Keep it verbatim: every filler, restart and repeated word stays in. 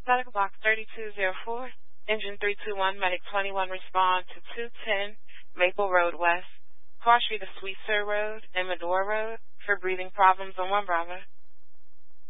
Medical Box thirty-two oh four, Engine three two one, Medic twenty-one, respond to two ten Maple Road West, Cross Street of Sweetser Road and Medora Road for breathing problems on one Bravo.